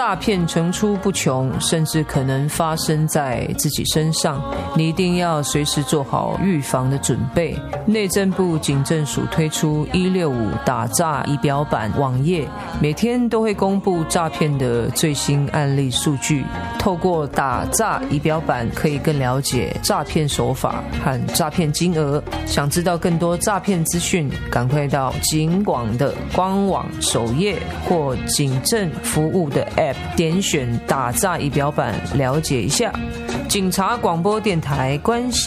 诈骗层出不穷，甚至可能发生在自己身上，你一定要随时做好预防的准备。内政部警政署推出165打诈仪表板网页，每天都会公布诈骗的最新案例数据。透过打诈仪表板，可以更了解诈骗手法和诈骗金额。想知道更多诈骗资讯，赶快到警广的官网首页或警政服务的 App 点选打诈仪表板了解一下。警察广播电台关心